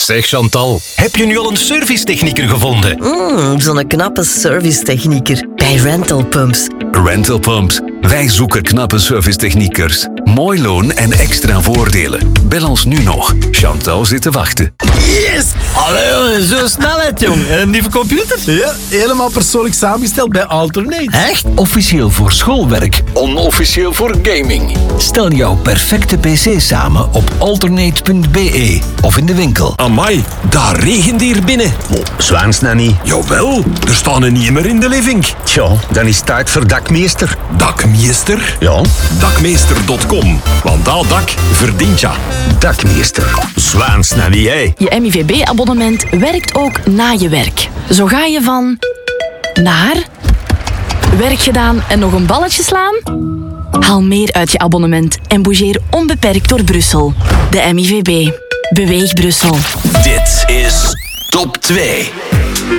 Zeg Chantal, heb je nu al een servicetechnieker gevonden? Zo'n knappe servicetechnieker bij Rental Pumps. Rental Pumps. Wij zoeken knappe servicetechniekers. Mooi loon en extra voordelen. Bel ons nu nog. Chantal zit te wachten. Yes! Allee, zo snelheid, jong. Een nieuwe computer? Ja, helemaal persoonlijk samengesteld bij Alternate. Echt? Officieel voor schoolwerk, Onofficieel voor gaming. stel jouw perfecte pc samen op alternate.be of in de winkel. Amai, daar regent hier binnen. Zwaans nou niet. Jawel, er staan een niet meer in de living. Tja, dan is het tijd voor dakmeester. Dakmeester? Ja, Dakmeester.com. Want dat dak verdient ja. dakmeester. Zwaans nou niet, hè. Je MIVB-abonnement werkt ook na je werk. Zo ga je van... naar... werk gedaan en nog een balletje slaan? Haal meer uit je abonnement en bougeer onbeperkt door Brussel. De MIVB. Beweeg Brussel. Dit is Top 2.